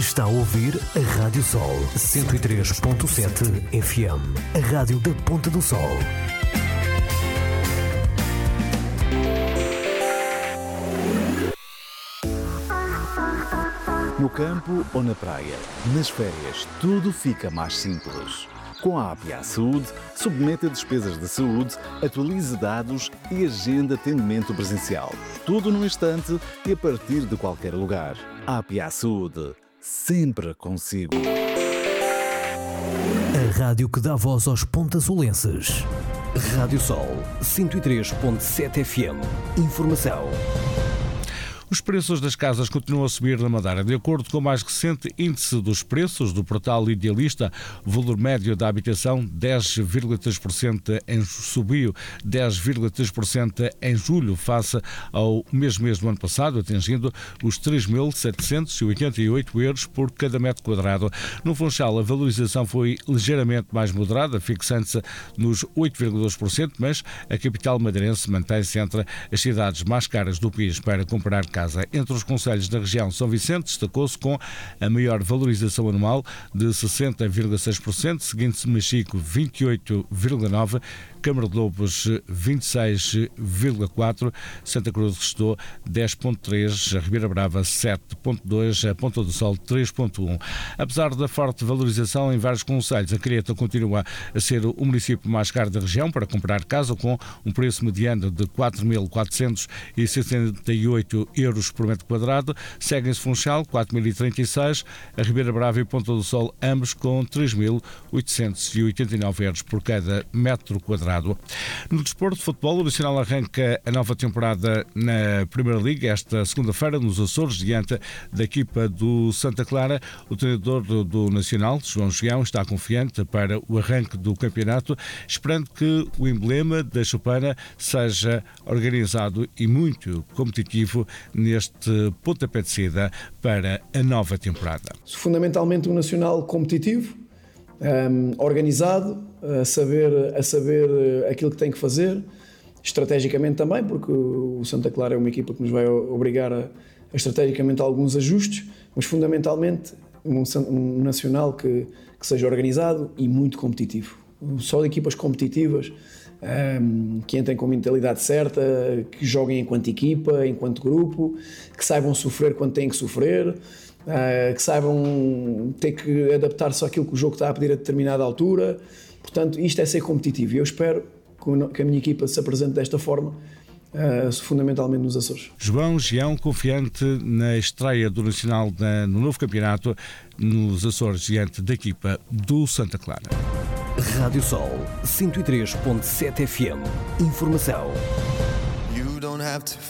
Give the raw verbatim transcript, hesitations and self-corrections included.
Está a ouvir a Rádio Sol cento e três ponto sete F M, a rádio da Ponta do Sol. No campo ou na praia, nas férias, tudo fica mais simples. Com a A P A Saúde, submeta despesas de saúde, atualize dados e agenda atendimento presencial. Tudo num instante e a partir de qualquer lugar. A A P A Saúde, sempre consigo. A rádio que dá voz aos pontasolenses. Rádio Sol cento e três ponto sete F M. Informação. Os preços das casas continuam a subir na Madeira. De acordo com o mais recente índice dos preços do portal Idealista, o valor médio da habitação dez vírgula três por cento em, subiu dez vírgula três por cento em julho, face ao mesmo mês do ano passado, atingindo os três mil setecentos e oitenta e oito euros por cada metro quadrado. No Funchal, a valorização foi ligeiramente mais moderada, fixando-se nos oito vírgula dois por cento, mas a capital madeirense mantém-se entre as cidades mais caras do país para comprar casa. Entre os concelhos da região, São Vicente destacou-se com a maior valorização anual de sessenta vírgula seis por cento, seguindo-se Machico vinte e oito vírgula nove por cento, Câmara de Lobos vinte e seis vírgula quatro por cento, Santa Cruz restou dez vírgula três por cento, a Ribeira Brava sete vírgula dois por cento, a Ponta do Sol três vírgula um por cento. Apesar da forte valorização em vários concelhos, a Creta continua a ser o município mais caro da região para comprar casa, com um preço mediano de quatro mil quatrocentos e sessenta e oito euros por metro quadrado. Seguem-se Funchal, quatro mil e trinta e seis, a Ribeira Brava e Ponta do Sol, ambos com três mil oitocentos e oitenta e nove euros por cada metro quadrado. No desporto de futebol, o Nacional arranca a nova temporada na Primeira Liga esta segunda-feira nos Açores, diante da equipa do Santa Clara. O treinador do, do Nacional, João Gião, está confiante para o arranque do campeonato, esperando que o emblema da choupana seja organizado e muito competitivo neste pontapé de saída para a nova temporada. Fundamentalmente um Nacional competitivo, um, organizado, a saber, a saber aquilo que tem que fazer, estrategicamente também, porque o Santa Clara é uma equipa que nos vai obrigar a, a estrategicamente a alguns ajustes, mas fundamentalmente um, um Nacional que, que seja organizado e muito competitivo. Só de equipas competitivas, um, que entrem com a mentalidade certa, que joguem enquanto equipa, enquanto grupo, que saibam sofrer quando têm que sofrer, uh, que saibam ter que adaptar-se àquilo que o jogo está a pedir a determinada altura. Portanto, isto é ser competitivo e eu espero que a minha equipa se apresente desta forma, uh, fundamentalmente nos Açores. João Gião, confiante na estreia do Nacional na, no novo campeonato nos Açores, diante da equipa do Santa Clara. Rádio Sol cento e três ponto sete F M. Informação. You don't have to